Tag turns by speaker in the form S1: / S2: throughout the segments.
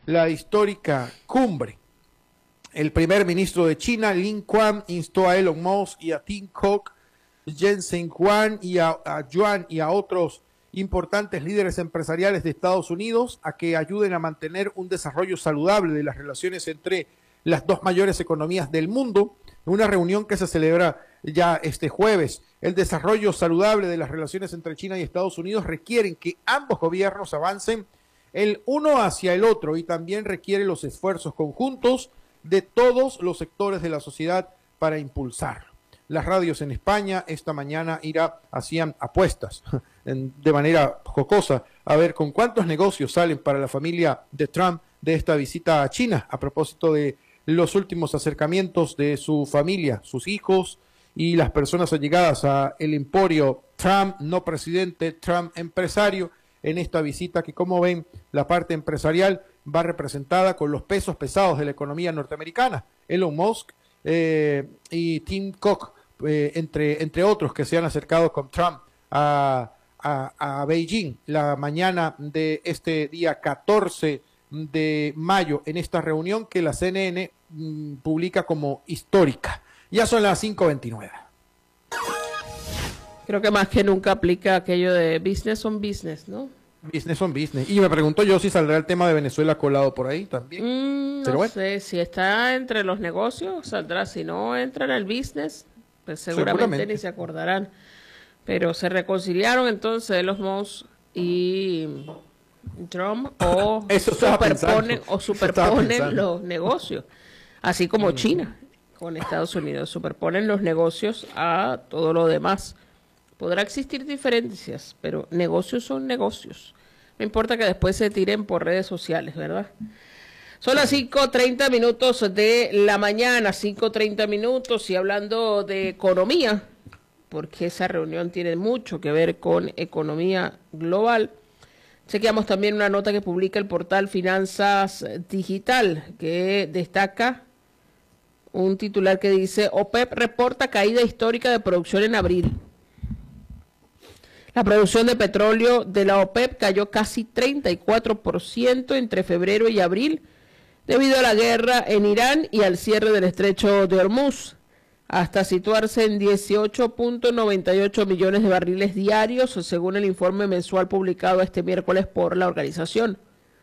S1: la histórica cumbre. El primer ministro de China, Lin Kuan, instó a Elon Musk y a Tim Cook, Jensen Huang y a Yuan y a otros importantes líderes empresariales de Estados Unidos a que ayuden a mantener un desarrollo saludable de las relaciones entre las dos mayores economías del mundo, una reunión que se celebra ya este jueves. El desarrollo saludable de las relaciones entre China y Estados Unidos requieren que ambos gobiernos avancen el uno hacia el otro y también requiere los esfuerzos conjuntos de todos los sectores de la sociedad para impulsarlo. Las radios en España esta mañana hacían apuestas de manera jocosa a ver con cuántos negocios salen para la familia de Trump de esta visita a China, a propósito de los últimos acercamientos de su familia, sus hijos y las personas allegadas a el emporio Trump, no presidente, Trump empresario, en esta visita que, como ven, la parte empresarial va representada con los pesos pesados de la economía norteamericana, Elon Musk y Tim Cook, entre otros que se han acercado con Trump a Beijing la mañana de este día 14 de mayo en esta reunión que la CNN publica como histórica. Ya son las 5:29.
S2: Creo que más que nunca aplica aquello de business on business, ¿no?
S1: Business on business. Y me pregunto yo si saldrá el tema de Venezuela colado por ahí también.
S2: No sé, si está entre los negocios, saldrá. Si no entra en el business, pues seguramente ni se acordarán. Pero se reconciliaron entonces los Musk y Trump o superponen los negocios, así como China con Estados Unidos, superponen los negocios a todo lo demás. Podrá existir diferencias, pero negocios son negocios. No importa que después se tiren por redes sociales, ¿verdad? Son las 5:30 minutos de la mañana, 5:30 minutos, y hablando de economía, porque esa reunión tiene mucho que ver con economía global. Chequeamos también una nota que publica el portal Finanzas Digital, que destaca un titular que dice: OPEP reporta caída histórica de producción en abril. La producción de petróleo de la OPEP cayó casi 34% entre febrero y abril debido a la guerra en Irán y al cierre del estrecho de Hormuz, hasta situarse en 18.98 millones de barriles diarios, según el informe mensual publicado este miércoles por la organización.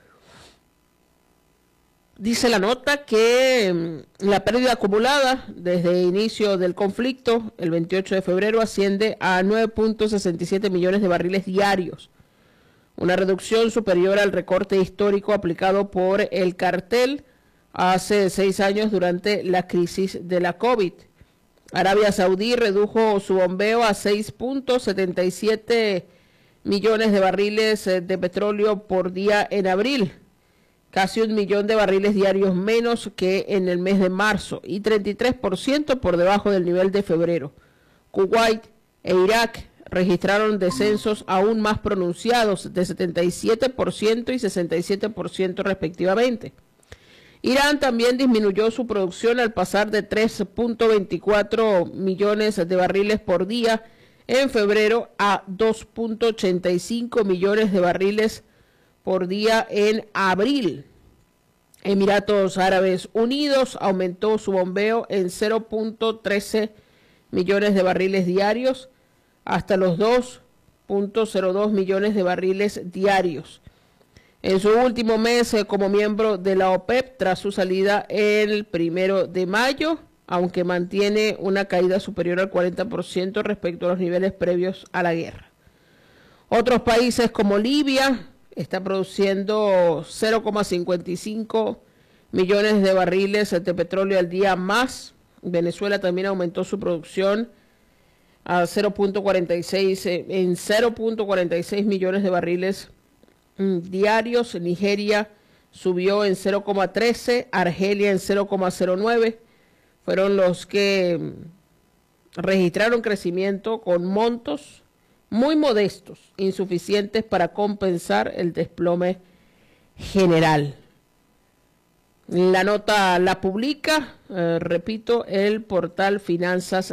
S2: Dice la nota que la pérdida acumulada desde el inicio del conflicto, el 28 de febrero, asciende a 9.67 millones de barriles diarios, una reducción superior al recorte histórico aplicado por el cartel hace 6 años durante la crisis de la COVID. Arabia Saudí redujo su bombeo a 6.77 millones de barriles de petróleo por día en abril, casi 1 millón de barriles diarios menos que en el mes de marzo y 33% por debajo del nivel de febrero. Kuwait e Irak registraron descensos aún más pronunciados de 77% y 67% respectivamente. Irán también disminuyó su producción al pasar de 3.24 millones de barriles por día en febrero a 2.85 millones de barriles por día en abril. Emiratos Árabes Unidos aumentó su bombeo en 0.13 millones de barriles diarios hasta los 2.02 millones de barriles diarios. En su último mes como miembro de la OPEP, tras su salida el 1 de mayo, aunque mantiene una caída superior al 40% respecto a los niveles previos a la guerra. Otros países como Libia está produciendo 0.55 millones de barriles de petróleo al día más. Venezuela también aumentó su producción a 0.46 millones de barriles diarios. Nigeria subió en 0.13, Argelia en 0.09. Fueron los que registraron crecimiento con montos muy modestos, insuficientes para compensar el desplome general. La nota la publica, repito, el portal Finanzas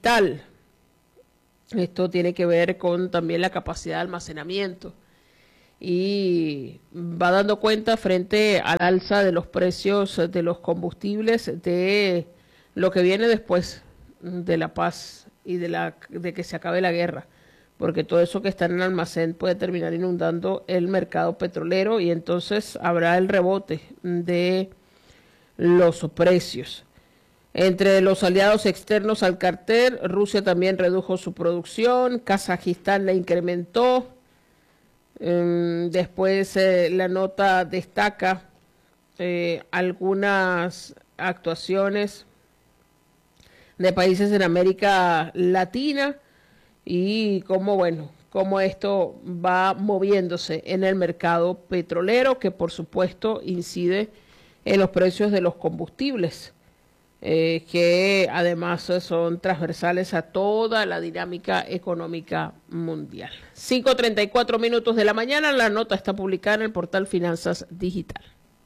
S2: Digital. Esto tiene que ver con también la capacidad de almacenamiento y va dando cuenta frente al alza de los precios de los combustibles de lo que viene después de la paz y de que se acabe la guerra, porque todo eso que está en el almacén puede terminar inundando el mercado petrolero y entonces habrá el rebote de los precios. Entre los aliados externos al cartel, Rusia también redujo su producción, Kazajistán la incrementó. Después la nota destaca algunas actuaciones de países en América Latina y cómo esto va moviéndose en el mercado petrolero, que por supuesto incide en los precios de los combustibles, que además son transversales a toda la dinámica económica mundial. 5:34 minutos de la mañana, la nota está publicada en el portal Finanzas Digital.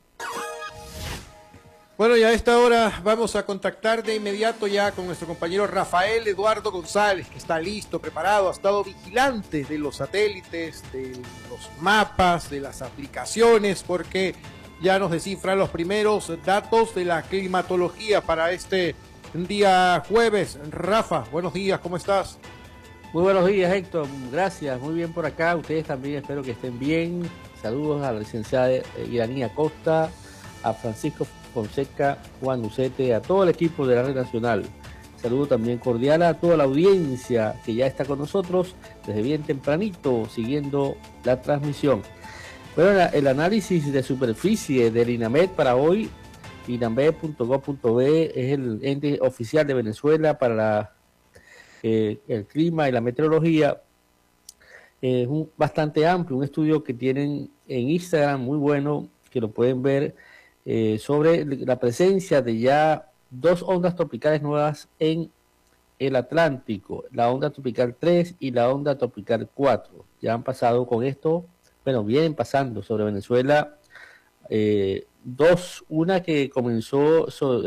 S1: Bueno, y a esta hora vamos a contactar de inmediato ya con nuestro compañero Rafael Eduardo González, que está listo, preparado, ha estado vigilante de los satélites, de los mapas, de las aplicaciones, porque ya nos descifran los primeros datos de la climatología para este día jueves. Rafa, buenos días, ¿cómo estás?
S3: Muy buenos días, Héctor. Gracias, muy bien por acá. Ustedes también espero que estén bien. Saludos a la licenciada Iraní Acosta, a Francisco Fonseca, Juan Lucete, a todo el equipo de la Red Nacional. Saludo también cordial a toda la audiencia que ya está con nosotros desde bien tempranito siguiendo la transmisión. Bueno, el análisis de superficie del INAMED para hoy, inamed.gov.be, es el ente oficial de Venezuela para el clima y la meteorología. Es bastante amplio, un estudio que tienen en Instagram muy bueno, que lo pueden ver, sobre la presencia de ya 2 ondas tropicales nuevas en el Atlántico, la onda tropical 3 y la onda tropical 4. Ya han pasado con esto, bueno, vienen pasando sobre Venezuela 2, una que comenzó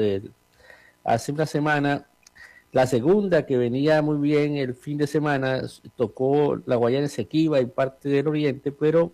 S3: hace una semana, la segunda que venía muy bien el fin de semana, tocó la Guayana Esequiba y parte del oriente, pero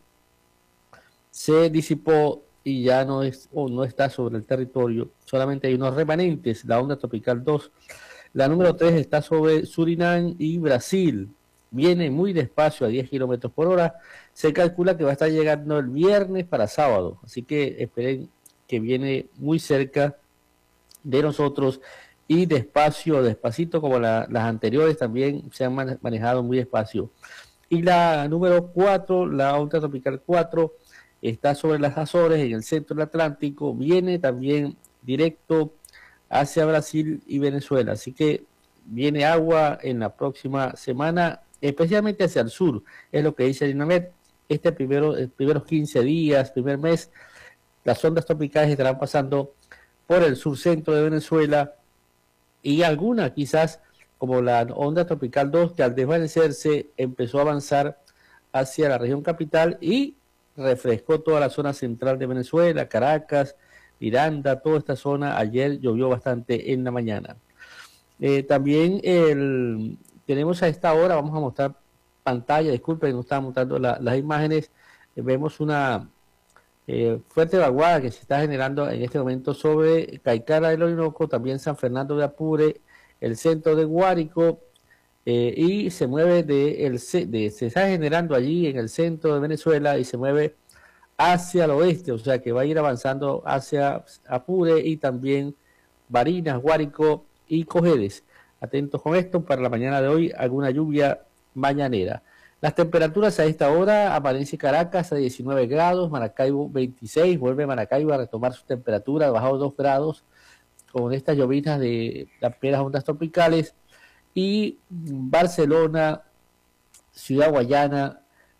S3: se disipó y ya no está sobre el territorio, solamente hay unos remanentes, la onda tropical 2. La número 3 está sobre Surinam y Brasil, viene muy despacio a 10 kilómetros por hora, se calcula que va a estar llegando el viernes para sábado, así que esperen que viene muy cerca de nosotros y despacito como las anteriores también se han manejado muy despacio. Y la número 4, la onda tropical 4, está sobre las Azores, en el centro del Atlántico, viene también directo hacia Brasil y Venezuela, así que viene agua en la próxima semana, especialmente hacia el sur, es lo que dice el INAMED. Primeros 15 días, primer mes, las ondas tropicales estarán pasando por el sur centro de Venezuela y alguna quizás como la onda tropical 2, que al desvanecerse empezó a avanzar hacia la región capital y refrescó toda la zona central de Venezuela, Caracas, Miranda, toda esta zona. Ayer llovió bastante en la mañana. También tenemos a esta hora, vamos a mostrar pantalla, disculpen, no estaba mostrando las imágenes, vemos una fuerte vaguada que se está generando en este momento sobre Caicara del Orinoco, también San Fernando de Apure, el centro de Guárico, y se mueve se está generando allí en el centro de Venezuela y se mueve hacia el oeste, o sea que va a ir avanzando hacia Apure y también Barinas, Guárico y Cojedes. Atentos con esto, para la mañana de hoy alguna lluvia mañanera. Las temperaturas a esta hora: amanece Caracas a 19 grados, Maracaibo 26, vuelve Maracaibo a retomar su temperatura, ha bajado 2 grados con estas llovinas de las primeras ondas tropicales, y Barcelona, Ciudad Guayana,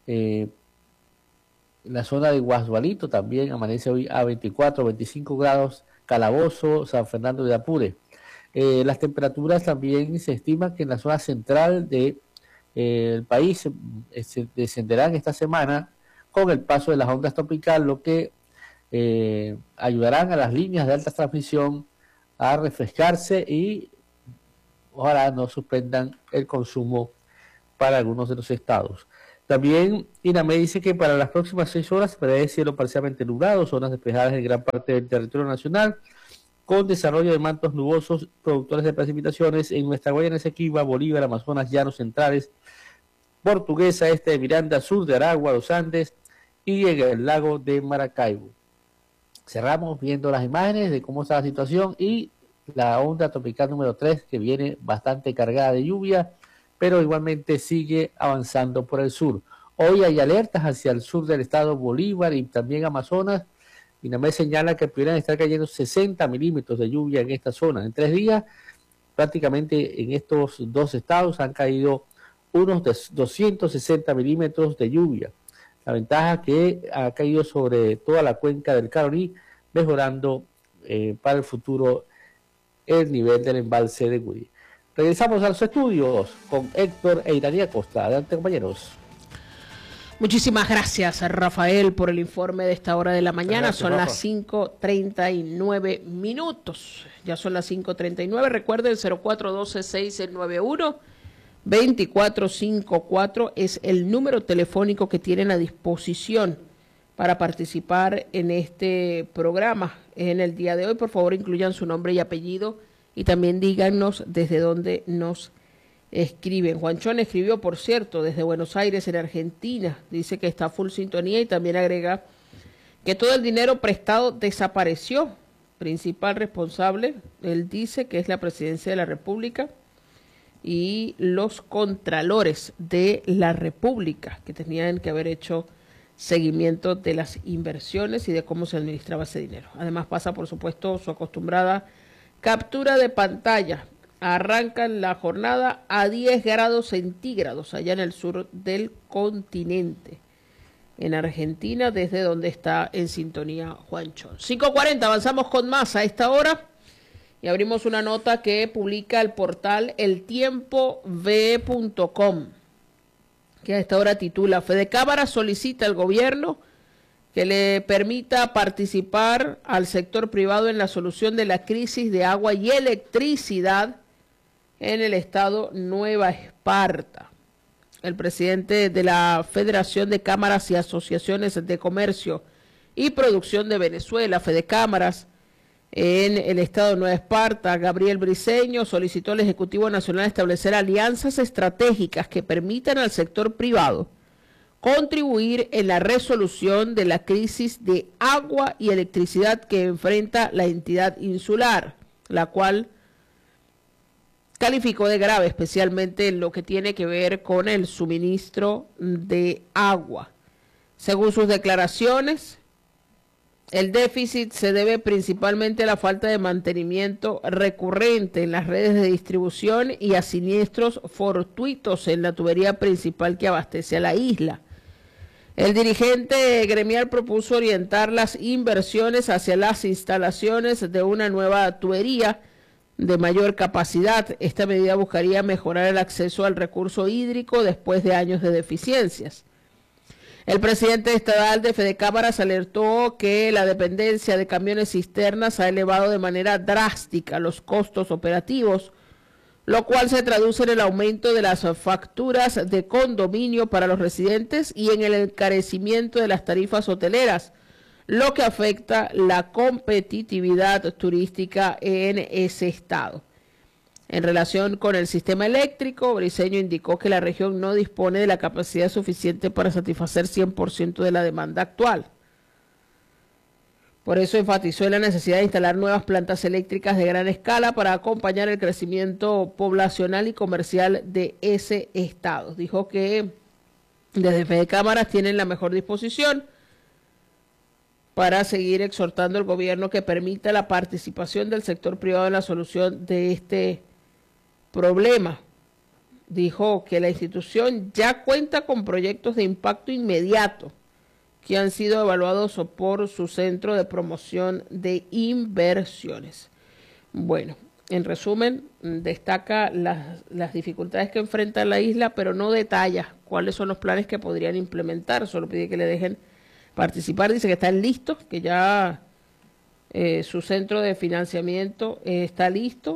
S3: la zona de Guasdualito también amanece hoy a 24, 25 grados, Calabozo, San Fernando de Apure. Las temperaturas también se estima que en la zona central de el país se descenderán esta semana con el paso de las ondas tropicales, lo que ayudarán a las líneas de alta transmisión a refrescarse y ojalá no suspendan el consumo para algunos de los estados. También INAME dice que para las próximas 6 horas se prevé cielo parcialmente nublado, zonas despejadas en gran parte del territorio nacional, con desarrollo de mantos nubosos productores de precipitaciones en nuestra Guayana Esequiba, Bolívar, Amazonas, Llanos Centrales, Portuguesa, este de Miranda, sur de Aragua, los Andes y en el lago de Maracaibo. Cerramos viendo las imágenes de cómo está la situación y la onda tropical número 3 que viene bastante cargada de lluvia, pero igualmente sigue avanzando por el sur. Hoy hay alertas hacia el sur del estado Bolívar y también Amazonas. INAME señala que pudieran estar cayendo 60 milímetros de lluvia en esta zona. En 3 días, prácticamente en estos 2 estados han caído unos 260 milímetros de lluvia. La ventaja que ha caído sobre toda la cuenca del Caroní, mejorando para el futuro el nivel del embalse de Guri. Regresamos a los estudios con Héctor e Iranía Costa. Adelante, compañeros.
S2: Muchísimas gracias, Rafael, por el informe de esta hora de la mañana.
S1: Gracias,
S2: son
S1: Rafa.
S2: las 5:39. Ya son las 5:39. Recuerden, 0412-691 2454 es el número telefónico que tienen a disposición para participar en este programa. En el día de hoy, por favor, incluyan su nombre y apellido y también díganos desde dónde nos escriben. Juanchón escribió, por cierto, desde Buenos Aires, en Argentina. Dice que está full sintonía y también agrega que todo el dinero prestado desapareció. Principal responsable, él dice que es la Presidencia de la República y los contralores de la República, que tenían que haber hecho seguimiento de las inversiones y de cómo se administraba ese dinero. Además pasa, por supuesto, su acostumbrada captura de pantalla. Arrancan la jornada a 10 grados centígrados allá en el sur del continente, en Argentina, desde donde está en sintonía Juanchón. 5:40, avanzamos con más a esta hora y abrimos una nota que publica el portal eltiempove.com, que a esta hora titula: Fedecámara solicita al gobierno que le permita participar al sector privado en la solución de la crisis de agua y electricidad en el estado Nueva Esparta. El presidente de la Federación de Cámaras y Asociaciones de Comercio y Producción de Venezuela, Fedecámaras, en el estado de Nueva Esparta, Gabriel Briceño, solicitó al Ejecutivo Nacional establecer alianzas estratégicas que permitan al sector privado contribuir en la resolución de la crisis de agua y electricidad que enfrenta la entidad insular, la cual calificó de grave, especialmente en lo que tiene que ver con el suministro de agua. Según sus declaraciones, el déficit se debe principalmente a la falta de mantenimiento recurrente en las redes de distribución y a siniestros fortuitos en la tubería principal que abastece a la isla. El dirigente gremial propuso orientar las inversiones hacia las instalaciones de una nueva tubería de mayor capacidad. Esta medida buscaría mejorar el acceso al recurso hídrico después de años de deficiencias. El presidente estatal de Fedecámaras alertó que la dependencia de camiones cisternas ha elevado de manera drástica los costos operativos, lo cual se traduce en el aumento de las facturas de condominio para los residentes y en el encarecimiento de las tarifas hoteleras, lo que afecta la competitividad turística en ese estado. En relación con el sistema eléctrico, Briceño indicó que la región no dispone de la capacidad suficiente para satisfacer 100% de la demanda actual. Por eso enfatizó en la necesidad de instalar nuevas plantas eléctricas de gran escala para acompañar el crecimiento poblacional y comercial de ese estado. Dijo que desde Fedecámaras tienen la mejor disposición para seguir exhortando al gobierno que permita la participación del sector privado en la solución de este problema. Dijo que la institución ya cuenta con proyectos de impacto inmediato que han sido evaluados por su Centro de Promoción de Inversiones. Bueno, en resumen, destaca las dificultades que enfrenta la isla, pero no detalla cuáles son los planes que podrían implementar. Solo pide que le dejen participar. Dice que están listos, que ya su centro de financiamiento está listo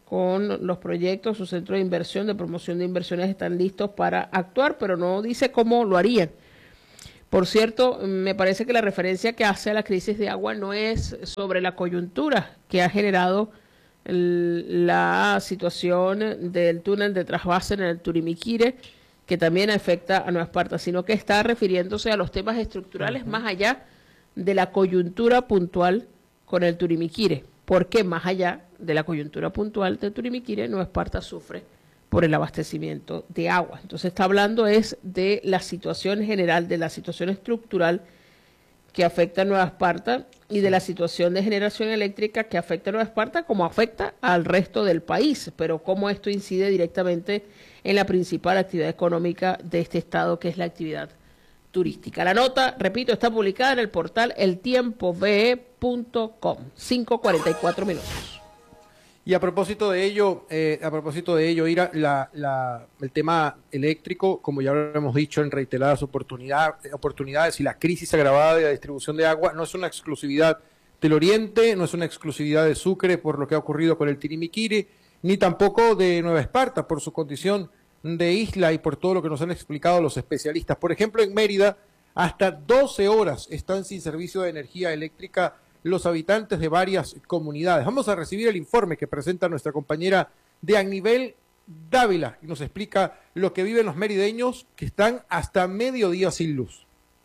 S2: con los proyectos. Su centro de inversión, de promoción de inversiones, están listos para actuar, pero no dice cómo lo harían. Por cierto, me parece que la referencia que hace a la crisis de agua no es sobre la coyuntura que ha generado la situación del túnel de trasvase en el Turimiquire, que también afecta a Nueva Esparta, sino que está refiriéndose a los temas estructurales más allá de la coyuntura puntual con el Turimiquire. Porque más allá de la coyuntura puntual del Turimiquire, Nueva Esparta sufre por el abastecimiento de agua. Entonces está hablando es de la situación general, de la situación estructural que afecta a Nueva Esparta y de la situación de generación eléctrica que afecta a Nueva Esparta como afecta al resto del país, pero cómo esto incide directamente en la principal actividad económica de este estado, que es la actividad turística. La nota, repito, está publicada en el portal eltiempobe.com, 5:44 minutos.
S1: Y a propósito de ello, Ira, el tema eléctrico, como ya lo hemos dicho en reiteradas oportunidades, y la crisis agravada de la distribución de agua no es una exclusividad del Oriente, no es una exclusividad de Sucre por lo que ha ocurrido con el Turimiquire, ni tampoco de Nueva Esparta por su condición de isla y por todo lo que nos han explicado los especialistas. Por ejemplo, en Mérida, hasta 12 horas están sin servicio de energía eléctrica los habitantes de varias comunidades. Vamos a recibir el informe que presenta nuestra compañera Dianibel Dávila y nos explica lo que viven los merideños que están hasta mediodía sin luz.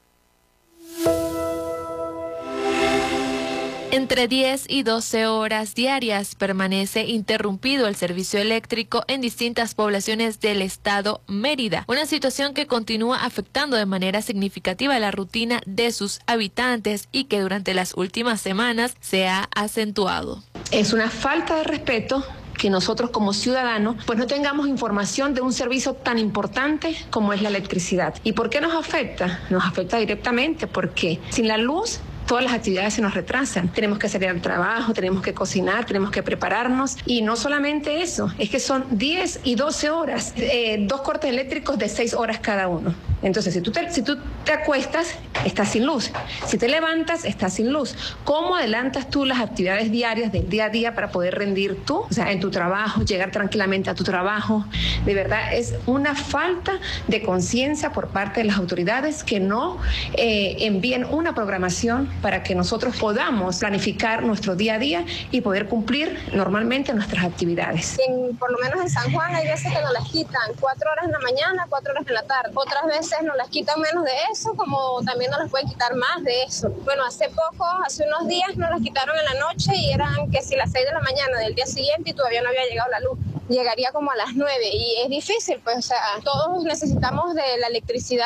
S4: Entre 10 y 12 horas diarias permanece interrumpido el servicio eléctrico en distintas poblaciones del estado Mérida, una situación que continúa afectando de manera significativa la rutina de sus habitantes y que durante las últimas semanas se ha acentuado.
S5: Es una falta de respeto que nosotros como ciudadanos pues no tengamos información de un servicio tan importante como es la electricidad. ¿Y por qué nos afecta? Nos afecta directamente porque sin la luz todas las actividades se nos retrasan. Tenemos que salir al trabajo, tenemos que cocinar, tenemos que prepararnos. Y no solamente eso, es que son 10 y 12 horas, 2 cortes eléctricos de 6 horas cada uno. Entonces, si tú te acuestas, estás sin luz. Si te levantas, estás sin luz. ¿Cómo adelantas tú las actividades diarias del día a día para poder rendir tú? O sea, en tu trabajo, llegar tranquilamente a tu trabajo. De verdad, es una falta de conciencia por parte de las autoridades que no envíen una programación para que nosotros podamos planificar nuestro día a día y poder cumplir normalmente nuestras actividades.
S6: Por lo menos en San Juan hay veces que nos las quitan 4 horas en la mañana, 4 horas en la tarde. Otras veces nos las quitan menos de eso, como también nos las pueden quitar más de eso. Bueno, hace unos días nos las quitaron en la noche y eran que si las 6 de la mañana del día siguiente y todavía no había llegado la luz. Llegaría como a las 9 y es difícil, pues, o sea, todos necesitamos de la electricidad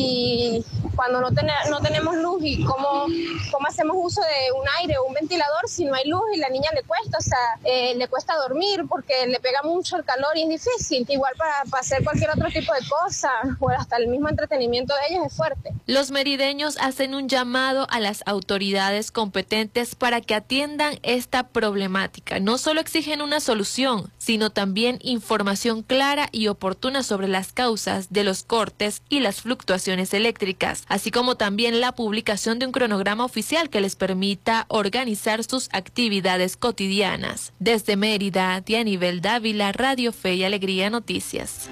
S6: y cuando no tenemos luz y cómo hacemos uso de un aire o un ventilador si no hay luz y la niña le cuesta, o sea, le cuesta dormir porque le pega mucho el calor y es difícil. Igual para hacer cualquier otro tipo de cosa o hasta el mismo entretenimiento de ellos es fuerte.
S4: Los merideños hacen un llamado a las autoridades competentes para que atiendan esta problemática. No solo exigen una solución, sino también información clara y oportuna sobre las causas de los cortes y las fluctuaciones eléctricas, así como también la publicación de un cronograma oficial que les permita organizar sus actividades cotidianas. Desde Mérida, Dianibel Dávila, Radio Fe y Alegría Noticias.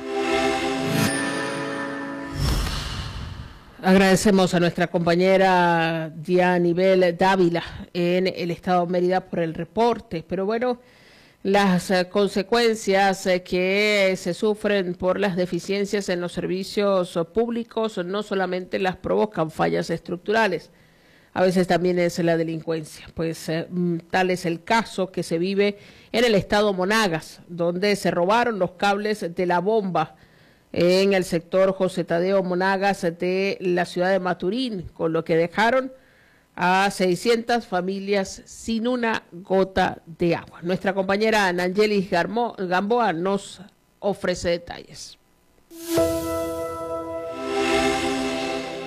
S2: Agradecemos a nuestra compañera Dianibel Dávila en el estado de Mérida por el reporte, pero bueno, las consecuencias que se sufren por las deficiencias en los servicios públicos no solamente las provocan fallas estructurales, a veces también es la delincuencia. Pues tal es el caso que se vive en el estado Monagas, donde se robaron los cables de la bomba en el sector José Tadeo Monagas de la ciudad de Maturín, con lo que dejaron a 600 familias sin una gota de agua. Nuestra compañera Nangelis Gamboa nos ofrece detalles.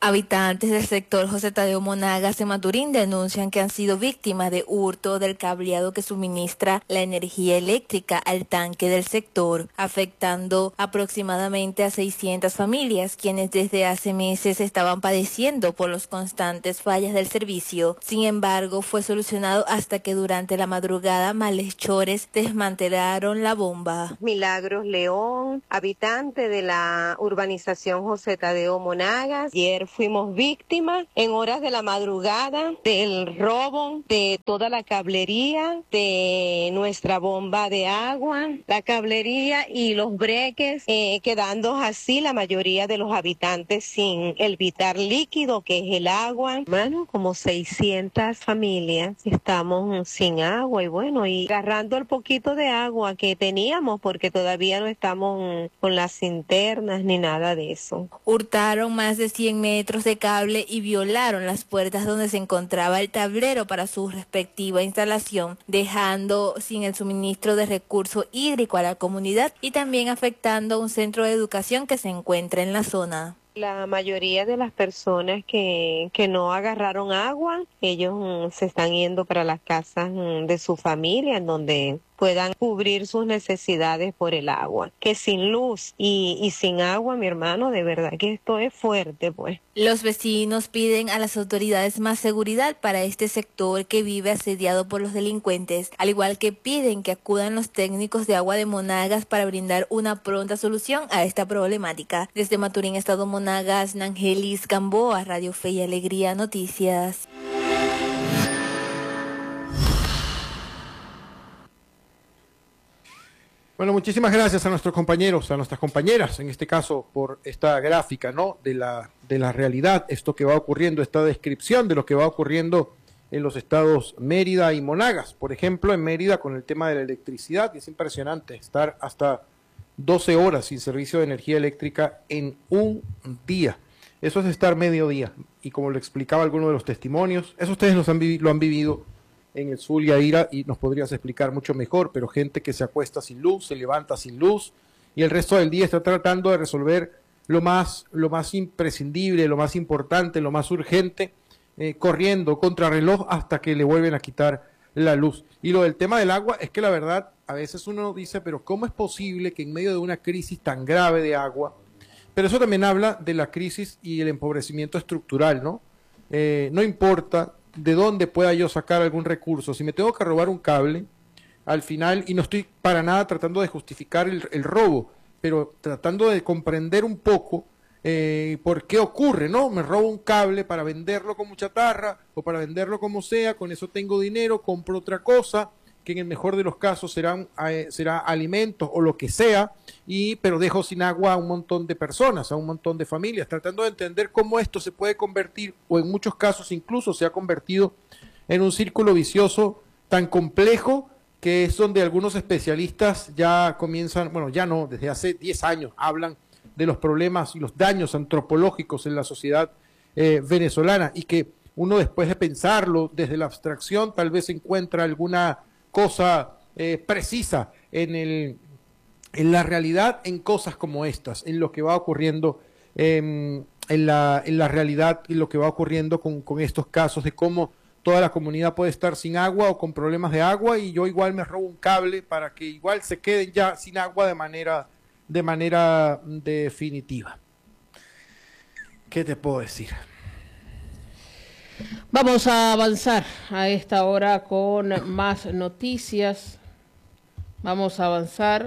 S7: Habitantes del sector José Tadeo Monagas de Maturín denuncian que han sido víctimas de hurto del cableado que suministra la energía eléctrica al tanque del sector, afectando aproximadamente a 600 familias, quienes desde hace meses estaban padeciendo por los constantes fallas del servicio. Sin embargo, fue solucionado hasta que durante la madrugada malhechores desmantelaron la bomba.
S8: Milagros León, habitante de la urbanización José Tadeo Monagas. Ayer fuimos víctimas en horas de la madrugada del robo de toda la cablería de nuestra bomba de agua, la cablería y los breques, quedando así la mayoría de los habitantes sin el vital líquido que es el agua. Bueno, como 600 familias estamos sin agua y agarrando el poquito de agua que teníamos porque todavía no estamos con las cinternas ni nada de eso.
S7: Hurtaron más de 100 metros de cable y violaron las puertas donde se encontraba el tablero para su respectiva instalación, dejando sin el suministro de recurso hídrico a la comunidad y también afectando a un centro de educación que se encuentra en la zona.
S8: La mayoría de las personas que no agarraron agua, ellos se están yendo para las casas de su familia, en donde puedan cubrir sus necesidades por el agua. Que sin luz y sin agua, mi hermano, de verdad que esto es fuerte, pues.
S7: Los vecinos piden a las autoridades más seguridad para este sector que vive asediado por los delincuentes, al igual que piden que acudan los técnicos de agua de Monagas para brindar una pronta solución a esta problemática. Desde Maturín, Estado Monagas, Nangelis Gamboa, Radio Fe y Alegría Noticias.
S1: Bueno, muchísimas gracias a nuestros compañeros, a nuestras compañeras, en este caso, por esta gráfica, ¿no? De la realidad, esto que va ocurriendo, esta descripción de lo que va ocurriendo en los estados Mérida y Monagas. Por ejemplo, en Mérida con el tema de la electricidad, y es impresionante estar hasta 12 horas sin servicio de energía eléctrica en un día. Eso es estar medio día. Y como lo explicaba alguno de los testimonios, eso ustedes lo han vivido en el Zulia, Ira, y nos podrías explicar mucho mejor, pero gente que se acuesta sin luz, se levanta sin luz, y el resto del día está tratando de resolver lo más imprescindible, lo más importante, lo más urgente, corriendo contra reloj hasta que le vuelven a quitar la luz. Y lo del tema del agua es que la verdad, a veces uno dice, pero ¿cómo es posible que en medio de una crisis tan grave de agua, pero eso también habla de la crisis y el empobrecimiento estructural, ¿no? No importa de dónde pueda yo sacar algún recurso, si me tengo que robar un cable, al final, y no estoy para nada tratando de justificar el robo, pero tratando de comprender un poco por qué ocurre, ¿no? Me robo un cable para venderlo como chatarra o para venderlo como sea, con eso tengo dinero, compro otra cosa, que en el mejor de los casos será alimentos o lo que sea, pero dejo sin agua a un montón de personas, a un montón de familias, tratando de entender cómo esto se puede convertir, o en muchos casos incluso se ha convertido en un círculo vicioso tan complejo que es donde algunos especialistas ya comienzan, bueno, ya no, desde hace 10 años hablan de los problemas y los daños antropológicos en la sociedad venezolana, y que uno después de pensarlo desde la abstracción tal vez encuentra alguna cosa precisa en la realidad, en cosas como estas, en lo que va ocurriendo en la realidad y lo que va ocurriendo con estos casos de cómo toda la comunidad puede estar sin agua o con problemas de agua, y yo igual me robo un cable para que igual se queden ya sin agua de manera definitiva. ¿Qué te puedo decir?
S2: Vamos a avanzar a esta hora con más noticias. Vamos a avanzar.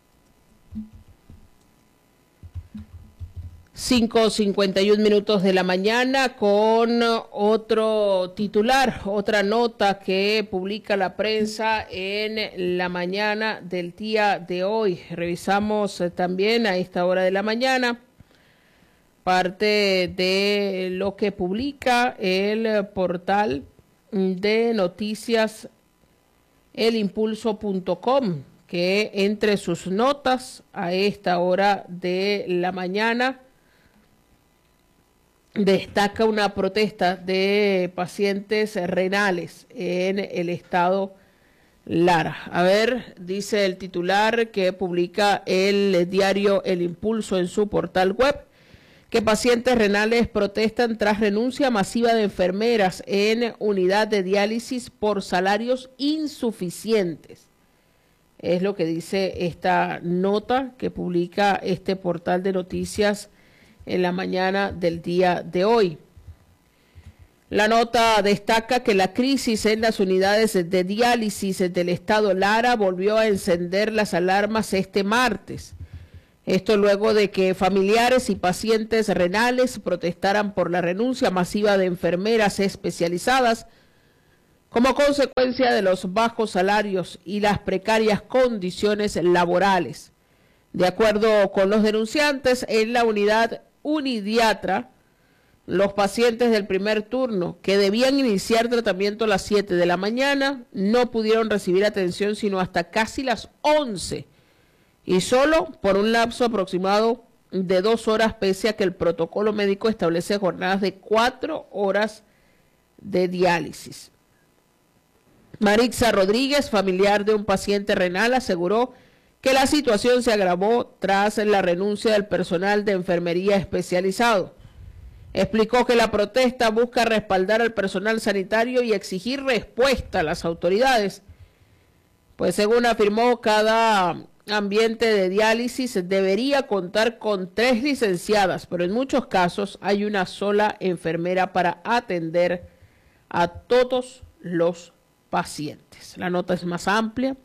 S2: 5:51 de la mañana con otro titular, otra nota que publica la prensa en la mañana del día de hoy. Revisamos también a esta hora de la mañana parte de lo que publica el portal de noticias elimpulso.com, que entre sus notas a esta hora de la mañana destaca una protesta de pacientes renales en el estado Lara. A ver, dice el titular que publica el diario El Impulso en su portal web, que pacientes renales protestan tras renuncia masiva de enfermeras en unidad de diálisis por salarios insuficientes. Es lo que dice esta nota que publica este portal de noticias en la mañana del día de hoy. La nota destaca que la crisis en las unidades de diálisis del estado Lara volvió a encender las alarmas este martes. Esto luego de que familiares y pacientes renales protestaran por la renuncia masiva de enfermeras especializadas como consecuencia de los bajos salarios y las precarias condiciones laborales. De acuerdo con los denunciantes, en la unidad Unidiatra, los pacientes del primer turno que debían iniciar tratamiento a las 7 de la mañana no pudieron recibir atención sino hasta casi las 11 y solo por un lapso aproximado de 2 horas, pese a que el protocolo médico establece jornadas de 4 horas de diálisis. Marixa Rodríguez, familiar de un paciente renal, aseguró que la situación se agravó tras la renuncia del personal de enfermería especializado. Explicó que la protesta busca respaldar al personal sanitario y exigir respuesta a las autoridades, pues según afirmó, cada ambiente de diálisis debería contar con 3 licenciadas, pero en muchos casos hay una sola enfermera para atender a todos los pacientes. La nota es más amplia,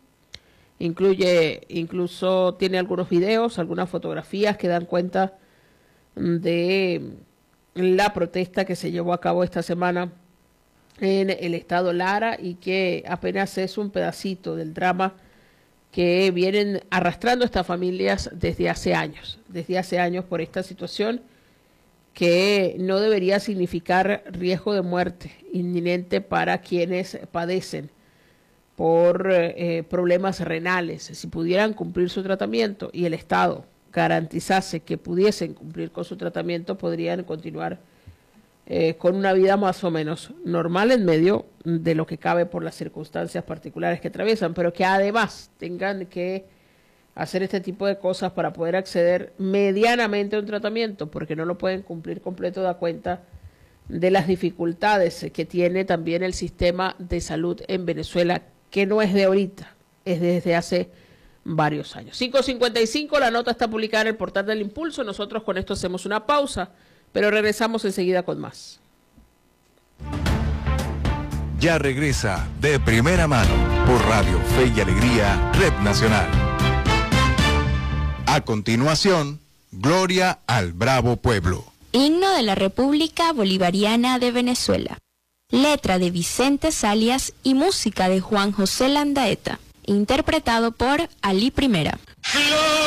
S2: incluso tiene algunos videos, algunas fotografías que dan cuenta de la protesta que se llevó a cabo esta semana en el estado Lara y que apenas es un pedacito del drama que vienen arrastrando estas familias desde hace años por esta situación que no debería significar riesgo de muerte inminente para quienes padecen por problemas renales. Si pudieran cumplir su tratamiento y el Estado garantizase que pudiesen cumplir con su tratamiento, podrían continuar con una vida más o menos normal en medio de lo que cabe por las circunstancias particulares que atraviesan, pero que además tengan que hacer este tipo de cosas para poder acceder medianamente a un tratamiento, porque no lo pueden cumplir completo, da cuenta de las dificultades que tiene también el sistema de salud en Venezuela, que no es de ahorita, es desde hace varios años. 5:55, la nota está publicada en el portal del Impulso. Nosotros con esto hacemos una pausa, pero regresamos enseguida con más.
S9: Ya regresa De Primera Mano por Radio Fe y Alegría, Red Nacional. A continuación, Gloria al Bravo Pueblo.
S10: Himno de la República Bolivariana de Venezuela. Letra de Vicente Salias y música de Juan José Landaeta. Interpretado por Ali Primera.